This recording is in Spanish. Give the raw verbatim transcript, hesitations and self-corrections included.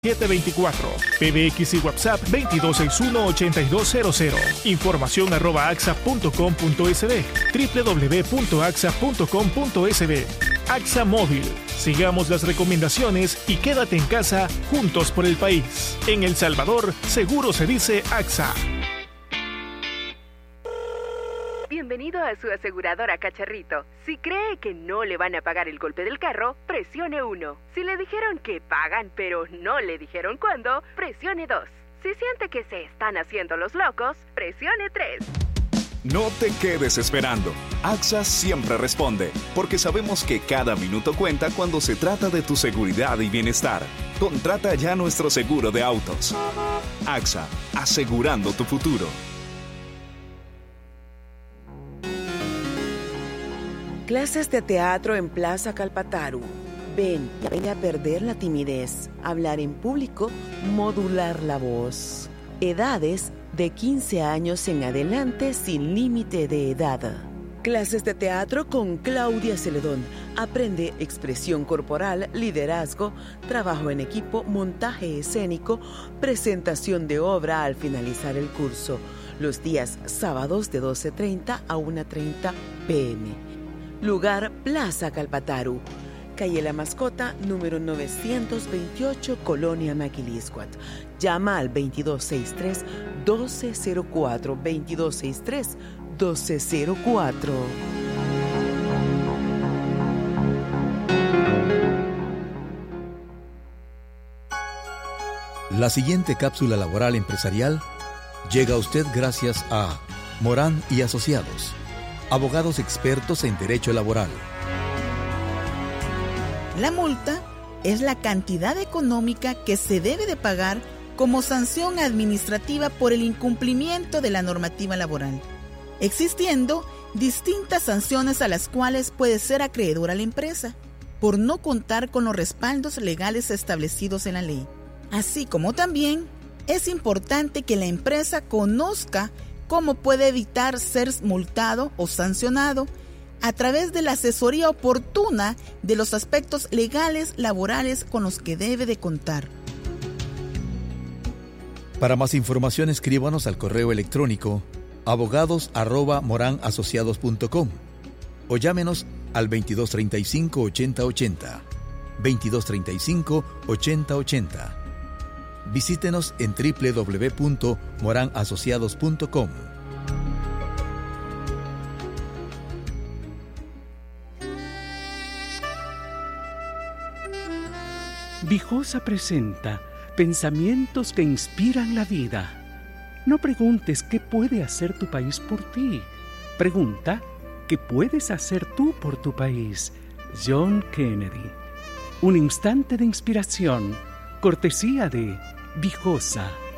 siete veinticuatro. P B X y WhatsApp veintidós sesenta y uno ochenta y dos cero cero. Información arroba axa punto com punto es de. doble u doble u doble u punto axa punto com punto es de. AXA Móvil. Sigamos las recomendaciones y quédate en casa, juntos por el país. En El Salvador, seguro se dice AXA. Bienvenido a su aseguradora Cacharrito. Si cree que no le van a pagar el golpe del carro, presione uno. Si le dijeron que pagan pero no le dijeron cuándo, presione dos. Si siente que se están haciendo los locos, presione tres. No te quedes esperando. AXA siempre responde, porque sabemos que cada minuto cuenta cuando se trata de tu seguridad y bienestar. Contrata ya nuestro seguro de autos. AXA, asegurando tu futuro. Clases de teatro en Plaza Calpataru. Ven, ven a perder la timidez, hablar en público, modular la voz. Edades de quince años en adelante sin límite de edad. Clases de teatro con Claudia Celedón. Aprende expresión corporal, liderazgo, trabajo en equipo, montaje escénico, presentación de obra al finalizar el curso. Los días sábados de doce treinta a una treinta pm. Lugar Plaza Calpataru, calle La Mascota, número novecientos veintiocho, Colonia Maquiliscuat. Llama al veintidós sesenta y tres, doce cero cuatro, veintidós sesenta y tres, doce cero cuatro. La siguiente cápsula laboral empresarial llega a usted gracias a Morán y Asociados, abogados expertos en derecho laboral. La multa es la cantidad económica que se debe de pagar como sanción administrativa por el incumplimiento de la normativa laboral, existiendo distintas sanciones a las cuales puede ser acreedora la empresa por no contar con los respaldos legales establecidos en la ley. Así como también es importante que la empresa conozca cómo puede evitar ser multado o sancionado a través de la asesoría oportuna de los aspectos legales laborales con los que debe de contar. Para más información, escríbanos al correo electrónico abogados arroba moranasociados punto com o llámenos al veintidós treinta y cinco, ochenta ochenta. veintidós treinta y cinco, ochenta ochenta. Visítenos en doble u doble u doble u punto moran asociados punto com. Vijosa presenta pensamientos que inspiran la vida. No preguntes qué puede hacer tu país por ti. Pregunta qué puedes hacer tú por tu país. John Kennedy. Un instante de inspiración, cortesía de Vijosa.